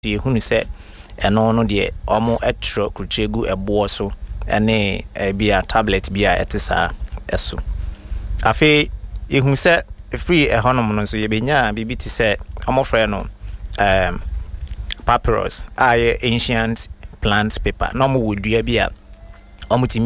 die hunu se eno no de omo etro kruchegu ebo so ene bia tablet bia etisa eso afi ehun se free ehonom no so yebenya bibi ti se omo frɛ no papyrus ancient plant paper no mo wodua bia omo